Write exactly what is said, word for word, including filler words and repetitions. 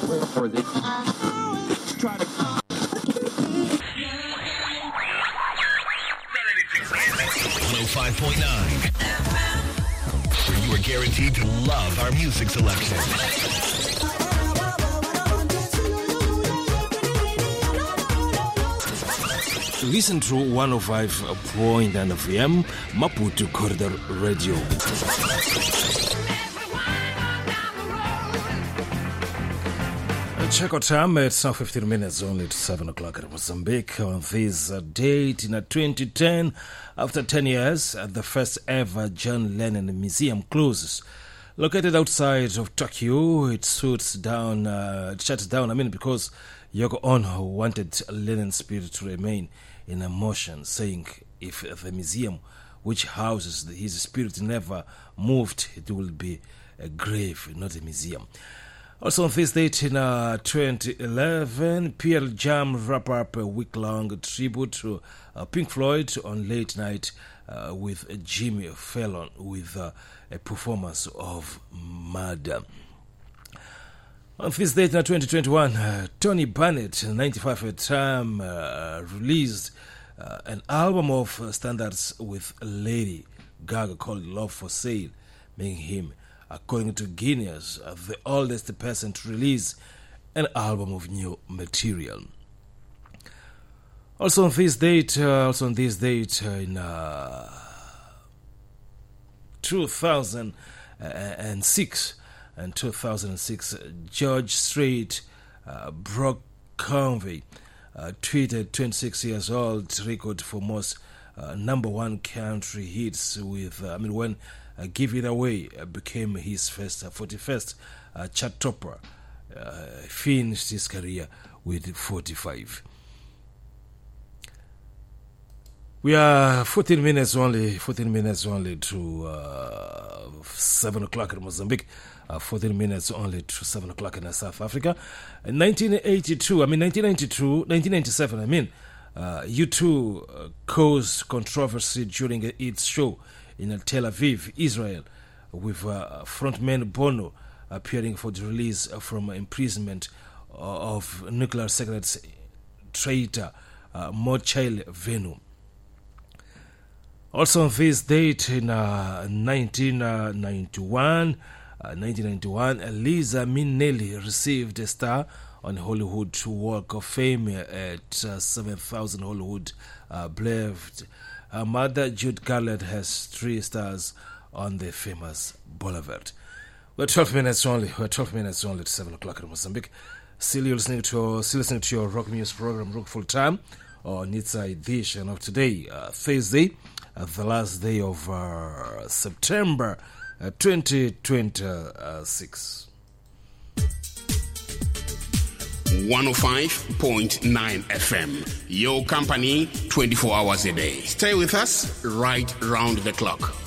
For the try to one oh five point nine. Where you are guaranteed to love our music selection. Listen to one oh five point nine F M, Maputo Corridor Radio. Check our time, it's now fifteen minutes only to seven o'clock at Mozambique on this uh, date in uh, twenty ten. After ten years, uh, the first ever John Lennon Museum closes. Located outside of Tokyo, it shuts down, uh, it shuts down, I mean, because Yoko Ono wanted Lennon's spirit to remain in emotion, saying if the museum which houses his spirit never moved, it will be a grave, not a museum. Also on this date in uh, twenty eleven, Pearl Jam wrap up a week-long tribute to uh, Pink Floyd on Late Night uh, with Jimmy Fallon with uh, a performance of Murder. On this date in twenty twenty-one, uh, Tony Bennett, ninety-five at the time, uh, released uh, an album of uh, standards with Lady Gaga called Love for Sale, making him, according to Guinness, uh, the oldest person to release an album of new material. Also on this date, uh, also on this date uh, in uh, two thousand six and two thousand six, George Strait, uh, Brock Convey, uh, tweeted twenty-six years old record for most uh, number one country hits with, uh, I mean, when uh, Give It Away uh, became his first, uh, forty-first uh, chart topper, uh, finished his career with forty-five. We are fourteen minutes only, fourteen minutes only to uh, seven o'clock in Mozambique. Uh, fourteen minutes only to seven o'clock in South Africa. In nineteen eighty-two, I mean nineteen ninety-two, nineteen ninety-seven, I mean, uh, U two uh, caused controversy during its show in Tel Aviv, Israel, with uh, frontman Bono appearing for the release from imprisonment of nuclear secrets traitor uh, Mochail Venu. Also on this date in uh, nineteen ninety-one, uh, nineteen ninety-one, Liza Minnelli received a star on Hollywood Walk of Fame at uh, seven thousand Hollywood uh, Boulevard. Her mother, Jude Garland, has three stars on the famous boulevard. We're twelve minutes only. We're twelve minutes only to seven o'clock in Mozambique. Still you're listening to, still listening to your rock music program, Rock Full Time, on its edition of today, uh, Thursday, uh, the last day of uh, September uh, twenty twenty-six. one oh five point nine F M. Your company twenty-four hours a day. Stay with us right round the clock.